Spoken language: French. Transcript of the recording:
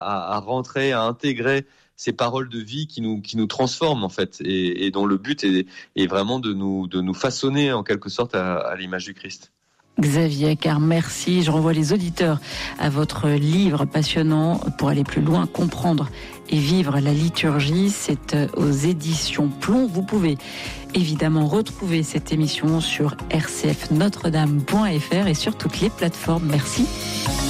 à rentrer, à intégrer ces paroles de vie qui nous transforment en fait, et dont le but est vraiment de nous façonner en quelque sorte à l'image du Christ. Xavier Accart, merci. Je renvoie les auditeurs à votre livre passionnant pour aller plus loin, comprendre et vivre la liturgie. C'est aux éditions Plomb. Vous pouvez évidemment retrouver cette émission sur rcfnotredame.fr et sur toutes les plateformes. Merci.